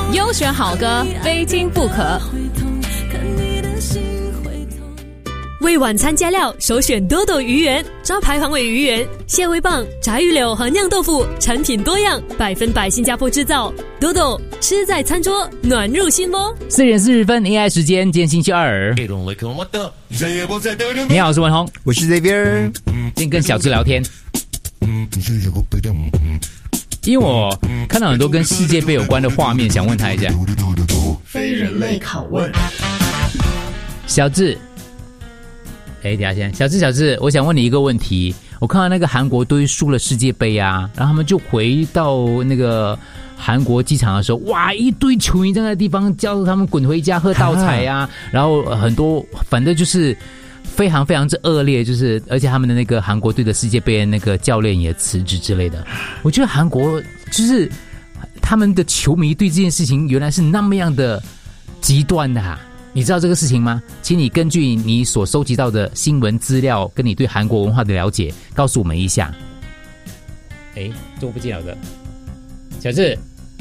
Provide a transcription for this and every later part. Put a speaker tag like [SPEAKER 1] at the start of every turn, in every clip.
[SPEAKER 1] 优选好歌，非听不可。
[SPEAKER 2] 为晚餐加料，首选多多鱼圆，招牌黄尾鱼圆、蟹味棒、炸鱼柳和酿豆腐，产品多样，100%新加坡制造。多多吃在餐桌，暖入心窝。
[SPEAKER 3] 4点40分 AI 时间，今天星期二。你好，我是文宏，
[SPEAKER 4] 我是 Xavier。
[SPEAKER 3] 今天跟小智聊天，因为我看到很多跟世界杯有关的画面，想问他一下。
[SPEAKER 5] 非人类拷问，
[SPEAKER 3] 小智。等一下先，小智，我想问你一个问题。我看到那个韩国队输了世界杯啊，然后他们就回到那个韩国机场的时候，哇，一堆球迷在那个地方叫他们滚回家喝倒彩啊，然后很多，反正就是非常非常之恶劣，就是而且他们的那个韩国队的世界杯的那个教练也辞职之类的。我觉得韩国就是他们的球迷对这件事情原来是那么样的极端的啊。你知道这个事情吗？请你根据你所收集到的新闻资料，跟你对韩国文化的了解，告诉我们一下。做不进了的，小智，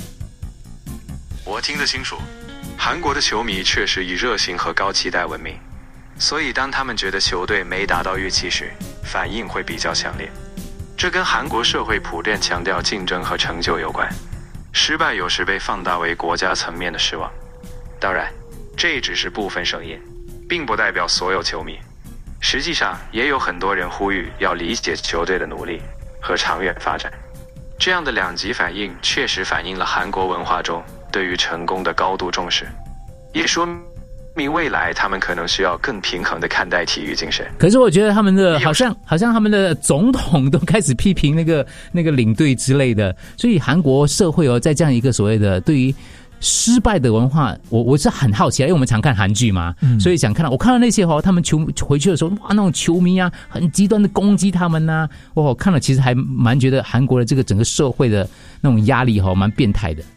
[SPEAKER 6] 我听得清楚，韩国的球迷确实以热情和高期待闻名，所以当他们觉得球队没达到预期时，反应会比较强烈。这跟韩国社会普遍强调竞争和成就有关，失败有时被放大为国家层面的失望。当然，这只是部分声音，并不代表所有球迷。实际上，也有很多人呼吁要理解球队的努力和长远发展。这样的两极反应确实反映了韩国文化中对于成功的高度重视，也说明未来他们可能需要更平衡地看待体育精神。
[SPEAKER 3] 可是我觉得他们的好像他们的总统都开始批评那个领队之类的，所以韩国社会在这样一个所谓的对于失败的文化，我是很好奇，因为我们常看韩剧嘛，所以想看到我看到那些他们回去的时候，哇，那种球迷啊，很极端的攻击他们啊，我看了其实还蛮觉得韩国的这个整个社会的那种压力蛮变态的。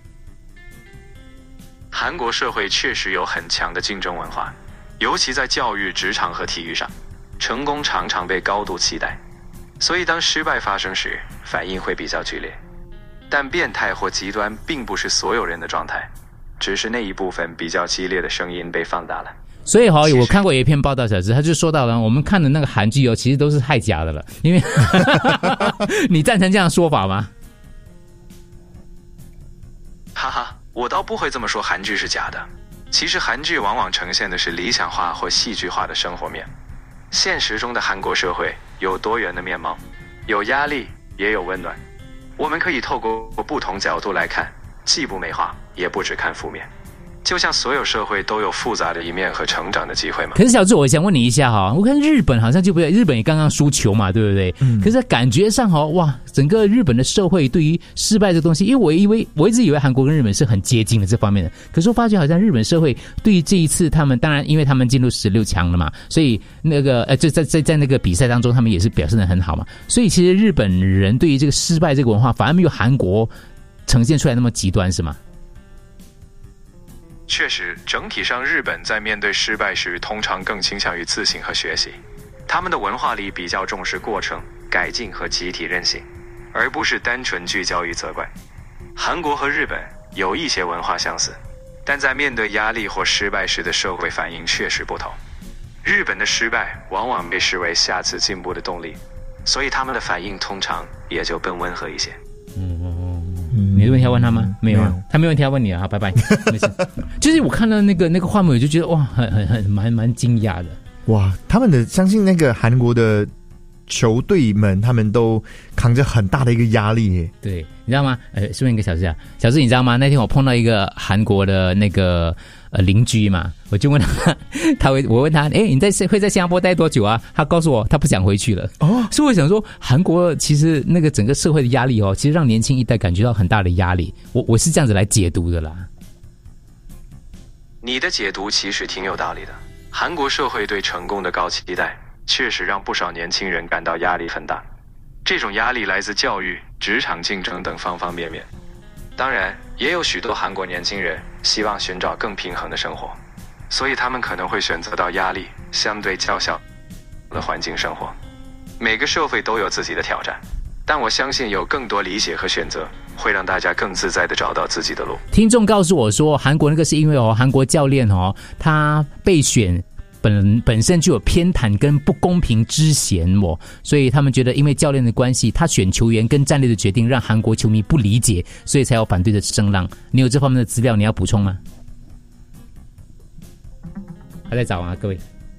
[SPEAKER 6] 韩国社会确实有很强的竞争文化，尤其在教育、职场和体育上，成功常常被高度期待，所以当失败发生时，反应会比较剧烈。但变态或极端并不是所有人的状态，只是那一部分比较激烈的声音被放大了。
[SPEAKER 3] 所以我看过一篇报道，小智他就说到了，我们看的那个韩剧其实都是太假的了，因为你赞成这样说法吗？
[SPEAKER 6] 哈哈，我倒不会这么说韩剧是假的。其实韩剧往往呈现的是理想化或戏剧化的生活面。现实中的韩国社会有多元的面貌，有压力也有温暖。我们可以透过不同角度来看，既不美化也不只看负面。就像所有社会都有复杂的一面和成长的机会嘛。
[SPEAKER 3] 可是小智，我想问你一下我看日本好像就不对，日本也刚刚输球嘛，对不对？可是感觉上哇，整个日本的社会对于失败这东西，因为我一直以为韩国跟日本是很接近的这方面的，可是我发觉好像日本社会对于这一次他们，当然因为他们进入16强了嘛，所以那个就在那个比赛当中，他们也是表现得很好嘛，所以其实日本人对于这个失败这个文化，反而没有韩国呈现出来那么极端，是吗？
[SPEAKER 6] 确实，整体上日本在面对失败时通常更倾向于自省和学习，他们的文化里比较重视过程、改进和集体韧性，而不是单纯聚焦于责怪。韩国和日本有一些文化相似，但在面对压力或失败时的社会反应确实不同。日本的失败往往被视为下次进步的动力，所以他们的反应通常也就更温和一些。
[SPEAKER 3] 你的问题要问他吗？没有啊，他没问题要问你啊。好，拜拜。没事。就是我看到那个画面，我就觉得哇，蛮惊讶的。
[SPEAKER 4] 哇，他们的相信那个韩国的球队们，他们都扛着很大的一个压力耶。
[SPEAKER 3] 对，你知道吗？顺便一个小事，你知道吗？那天我碰到一个韩国的那个邻居嘛，我就问他，我问他，你会在新加坡待多久啊？他告诉我他不想回去了。所以我想说，韩国其实那个整个社会的压力其实让年轻一代感觉到很大的压力。我是这样子来解读的啦。
[SPEAKER 6] 你的解读其实挺有道理的。韩国社会对成功的高期待，确实让不少年轻人感到压力很大。这种压力来自教育、职场竞争等方方面面。当然，也有许多韩国年轻人希望寻找更平衡的生活，所以他们可能会选择到压力相对较小的环境生活。每个社会都有自己的挑战， 但我相信有更多理解和选择，会让大家更自在地找到自己的路。
[SPEAKER 3] 听众告诉我说，韩国那个是因为韩国教练他被选本身就有偏袒跟不公平之嫌所以他们觉得因为教练的关系，他选球员跟战略的决定让韩国球迷不理解，所以才有反对的声浪。你有这方面的资料，你要补充吗？还在找啊，各位。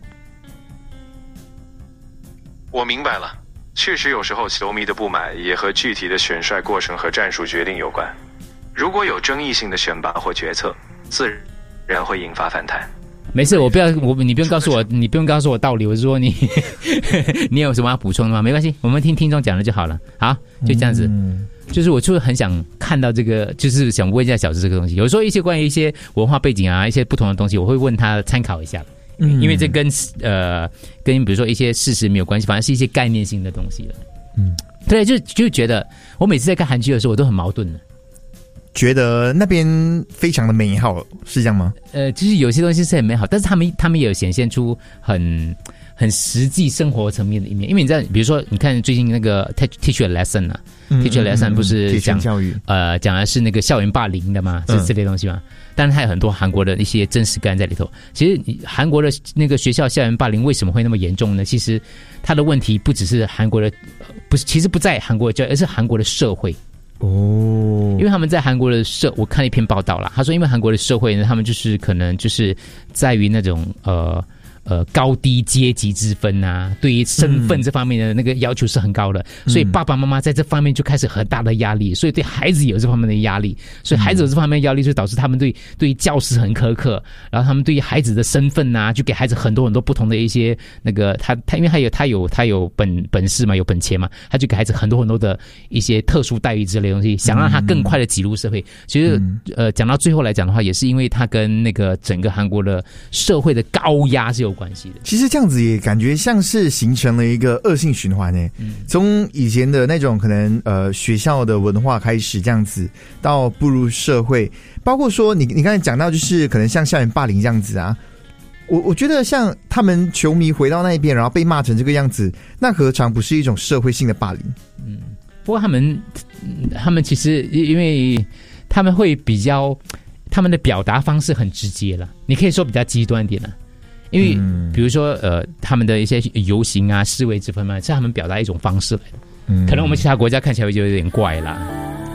[SPEAKER 6] 我明白了，确实有时候球迷的不满也和具体的选帅过程和战术决定有关。如果有争议性的选拔或决策，自然会引发反弹。
[SPEAKER 3] 没事，你不用告诉我，你不用告诉我道理。我是说你你有什么要补充的吗？没关系，我们听听众讲了就好了。好，就这样子。就是我就很想看到这个，就是想问一下小智这个东西。有时候一些关于一些文化背景啊，一些不同的东西，我会问他参考一下。因为这跟比如说一些事实没有关系，反正是一些概念性的东西了。对，就觉得我每次在看韩剧的时候，我都很矛盾的。
[SPEAKER 4] 觉得那边非常的美好，是这样吗？
[SPEAKER 3] 就是有些东西是很美好，但是他们也有显现出很实际生活层面的一面。因为你知道，比如说你看最近那个 Teacher Lesson 啊，Teacher Lesson 不是讲
[SPEAKER 4] 教育
[SPEAKER 3] 讲的是那个校园霸凌的嘛，是这类东西嘛。但是它有很多韩国的一些真实个案在里头。其实韩国的那个学校校园霸凌为什么会那么严重呢？其实它的问题不只是韩国的，其实不在韩国的教育，而是韩国的社会。因为他们在韩国的我看了一篇报道啦，他说因为韩国的社会呢，他们就是可能就是在于那种高低阶级之分啊，对于身份这方面的那个要求是很高的，所以爸爸妈妈在这方面就开始很大的压力，所以对孩子有这方面的压力，所以孩子有这方面的压力，就导致他们对于教师很苛刻，然后他们对于孩子的身份啊，就给孩子很多很多不同的一些那个他因为他有本事嘛，有本钱嘛，他就给孩子很多很多的一些特殊待遇之类的东西，想让他更快的挤入社会。其实讲到最后来讲的话，也是因为他跟那个整个韩国的社会的高压是有关系的。
[SPEAKER 4] 其实这样子也感觉像是形成了一个恶性循环诶。从以前的那种可能学校的文化开始这样子，到步入社会，包括说你刚才讲到就是可能像校园霸凌这样子啊，我觉得像他们球迷回到那边然后被骂成这个样子，那何尝不是一种社会性的霸凌？
[SPEAKER 3] 不过他们其实因为他们会比较他们的表达方式很直接了，你可以说比较极端一点了。因为比如说他们的一些游行啊示威之分嘛，是他们表达一种方式来的。可能我们其他国家看起来就有点怪啦，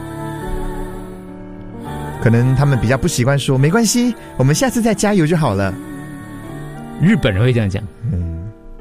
[SPEAKER 4] 可能他们比较不习惯说没关系，我们下次再加油就好了。
[SPEAKER 3] 日本人会这样讲。